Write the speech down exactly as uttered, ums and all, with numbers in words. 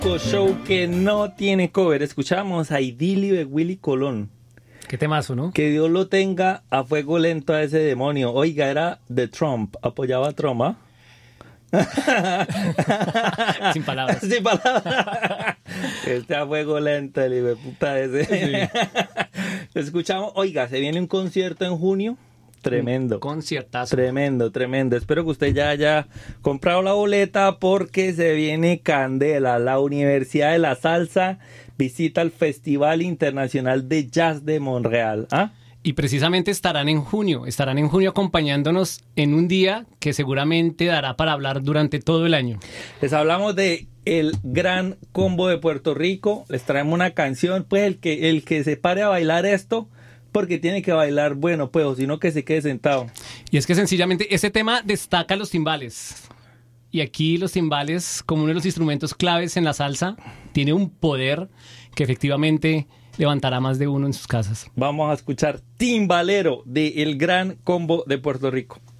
único show que no tiene cover. Escuchamos a Idilio de Willy Colón. Qué temazo, ¿no? Que Dios lo tenga a fuego lento a ese demonio. Oiga, era de Trump, apoyaba a Trump, ¿ah? Sin palabras. Sin palabras. Este a fuego lento, el hijo de puta ese. Sí. Escuchamos, oiga, se viene un concierto en junio. Tremendo. Un conciertazo. Tremendo, tremendo. Espero que usted ya haya comprado la boleta porque se viene candela. La Universidad de la Salsa visita el Festival Internacional de Jazz de Montreal. ¿Ah? Y precisamente estarán en junio, estarán en junio acompañándonos en un día que seguramente dará para hablar durante todo el año. Les hablamos de el Gran Combo de Puerto Rico, les traemos una canción, pues el que, el que se pare a bailar esto, porque tiene que bailar bueno, pues, o sino que se quede sentado. Y es que sencillamente ese tema destaca los timbales. Y aquí los timbales, como uno de los instrumentos claves en la salsa, tiene un poder que efectivamente levantará más de uno en sus casas. Vamos a escuchar Timbalero de El Gran Combo de Puerto Rico.